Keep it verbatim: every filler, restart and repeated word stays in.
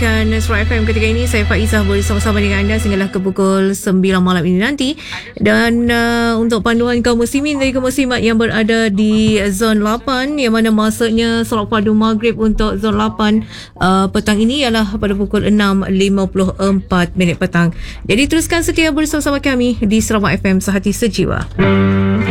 Dan Surat F M ketika ini saya Faizah bersama-sama dengan anda sehinggalah ke pukul sembilan malam ini nanti. Dan uh, untuk panduan kaum muslimin dari kaum muslimat yang berada di zon lapan, yang mana masanya solat fardu maghrib untuk zon lapan uh, petang ini ialah pada pukul enam lima puluh empat minit petang. Jadi teruskan setia bersama-sama kami di Sarawak F M Sehati Sejiwa.